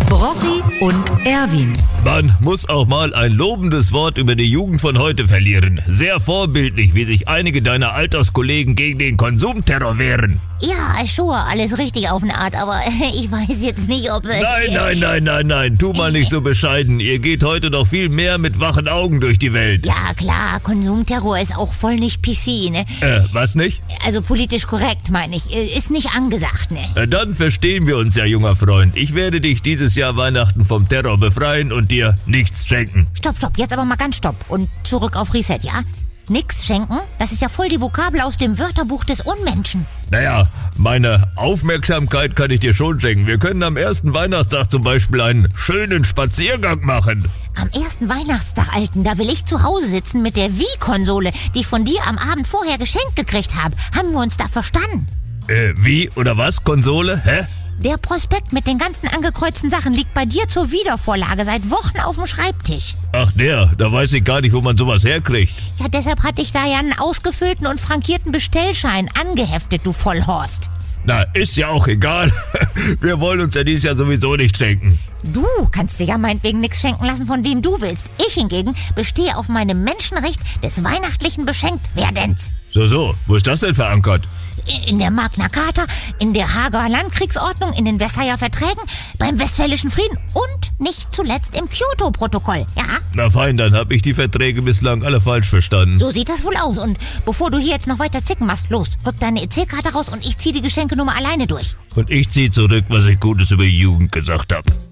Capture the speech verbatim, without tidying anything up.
Brochi und Erwin. Man muss auch mal ein lobendes Wort über die Jugend von heute verlieren. Sehr vorbildlich, wie sich einige deiner Alterskollegen gegen den Konsumterror wehren. Ja, schon, alles richtig auf eine Art, aber ich weiß jetzt nicht, ob... Äh, Nein, nein, nein, nein, nein, tu mal nicht so bescheiden. Ihr geht heute noch viel mehr mit wachen Augen durch die Welt. Ja, klar, Konsumterror ist auch voll nicht P C, ne? Äh, was nicht? Also politisch korrekt, meine ich. Ist nicht angesagt, ne? Na, dann verstehen wir uns ja, junger Freund. Ich werde dich dieses Jahr Weihnachten vom Terror befreien und dir nichts schenken. Stopp, stopp, jetzt aber mal ganz stopp und zurück auf Reset, ja? Nix schenken? Das ist ja voll die Vokabel aus dem Wörterbuch des Unmenschen. Naja, meine Aufmerksamkeit kann ich dir schon schenken. Wir können am ersten Weihnachtstag zum Beispiel einen schönen Spaziergang machen. Am ersten Weihnachtstag, Alten, da will ich zu Hause sitzen mit der Wii-Konsole, die ich von dir am Abend vorher geschenkt gekriegt habe. Haben wir uns da verstanden? Äh, wie oder was? Konsole? Hä? Der Prospekt mit den ganzen angekreuzten Sachen liegt bei dir zur Wiedervorlage seit Wochen auf dem Schreibtisch. Ach der, da weiß ich gar nicht, wo man sowas herkriegt. Ja, deshalb hatte ich da ja einen ausgefüllten und frankierten Bestellschein angeheftet, du Vollhorst. Na, ist ja auch egal. Wir wollen uns ja dieses Jahr sowieso nicht schenken. Du kannst dir ja meinetwegen nichts schenken lassen, von wem du willst. Ich hingegen bestehe auf meinem Menschenrecht des weihnachtlichen Beschenktwerdens. So, so, wo ist das denn verankert? In der Magna Carta, in der Haager Landkriegsordnung, in den Versailler Verträgen, beim Westfälischen Frieden und nicht zuletzt im Kyoto-Protokoll, ja? Na fein, dann habe ich die Verträge bislang alle falsch verstanden. So sieht das wohl aus. Und bevor du hier jetzt noch weiter zicken machst, los, rück deine E C-Karte raus und ich zieh die Geschenkenummer alleine durch. Und ich zieh zurück, was ich Gutes über die Jugend gesagt habe.